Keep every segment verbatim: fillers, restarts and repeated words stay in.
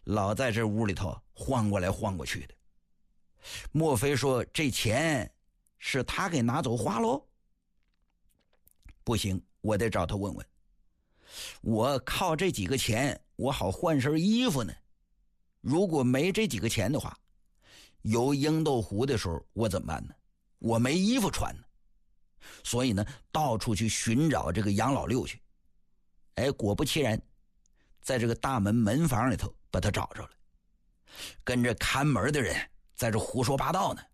老在这屋里头晃过来晃过去的。莫非说这钱是他给拿走花喽？不行，我得找他问问。我靠这几个钱，我好换身衣服呢。如果没这几个钱的话，游鹰斗湖的时候我怎么办呢？我没衣服穿呢。所以呢，到处去寻找这个杨老六去。哎，果不其然，在这个大门门房里头把他找着了，跟着看门的人在这胡说八道呢。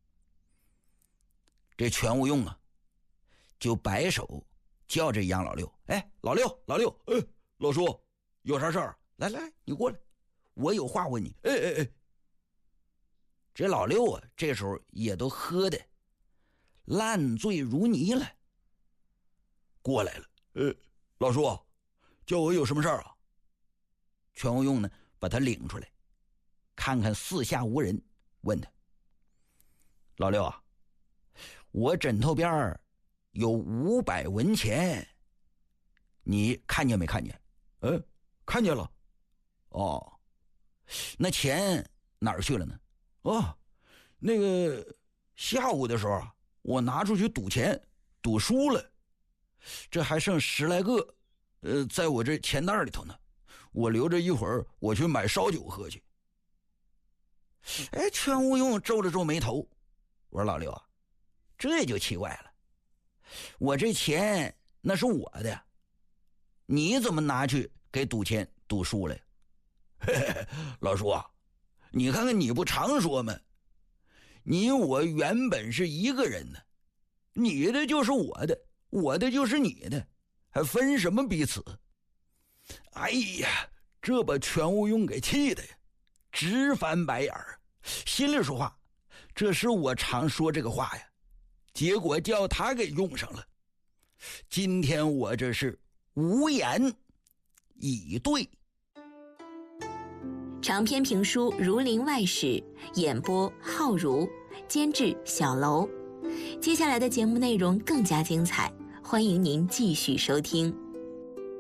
这全无用啊，就摆手叫这杨老六，哎，老六，老六，哎，老叔，有啥事儿？来来，你过来，我有话问你。哎哎哎，这老六啊，这时候也都喝的烂醉如泥了，过来了。呃，老叔，叫我有什么事儿啊？全无用呢，把他领出来，看看四下无人，问他：老六啊，我枕头边有五百文钱，你看见没看见？嗯，看见了。哦，那钱哪儿去了呢？哦，那个下午的时候啊，我拿出去赌钱，赌输了，这还剩十来个，呃，在我这钱袋里头呢。我留着一会儿，我去买烧酒喝去。哎，全无用皱了皱眉头，我说老六啊，这就奇怪了，我这钱那是我的，你怎么拿去给赌钱赌输了？嘿嘿，老叔啊，你看看你不常说吗？你我原本是一个人呢，你的就是我的，我的就是你的，还分什么彼此？哎呀，这把全无用给气的呀，直翻白眼儿。心里说话，这是我常说这个话呀，结果叫他给用上了。今天我这是无言以对。 长篇评书《儒林外史》，演播浩如，监制小楼。接下来的节目内容更加精彩，欢迎您继续收听。